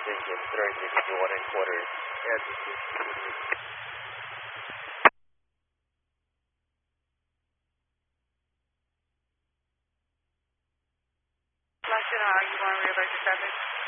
engine, throwing the 1 1/4. Yeah, Flushing, how are you going to reverse traffic?